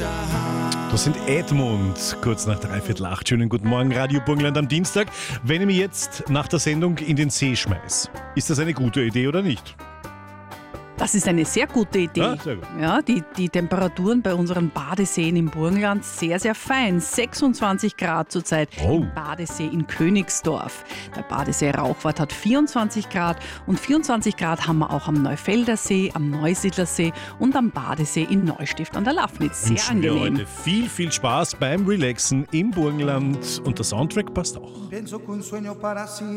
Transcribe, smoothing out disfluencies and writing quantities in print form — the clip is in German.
Das sind Edmund, kurz nach 7:45. Schönen guten Morgen, Radio Burgenland am Dienstag. Wenn ich mich jetzt nach der Sendung in den See schmeiß, ist das eine gute Idee oder nicht? Das ist eine sehr gute Idee. Ja, sehr gut. Ja, die Temperaturen bei unseren Badeseen im Burgenland sehr, sehr fein. 26 Grad zurzeit im Badesee in Königsdorf. Der Badesee Rauchwart hat 24 Grad und 24 Grad haben wir auch am Neufelder See, am Neusiedlersee und am Badesee in Neustift an der Lafnitz. Sehr Wünschen wir angenehm. heute viel, viel Spaß beim Relaxen im Burgenland und der Soundtrack passt auch.